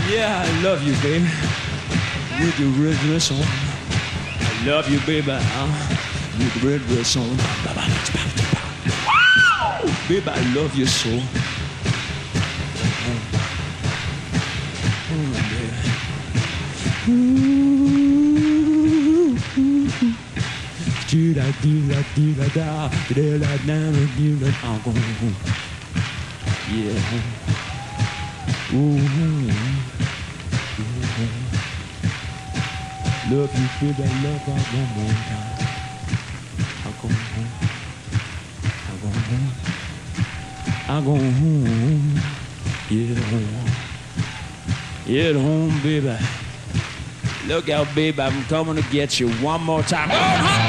Yeah, I love you, baby. With the red dress on. I love you, baby. With the red dress on. Baby, I love you so. Yeah. Love you, baby, I love you one more time. I'm going home. I'm going home. I'm going home. Yeah, home. Yeah, home, baby. Look out, baby, I'm coming to get you one more time. Go home!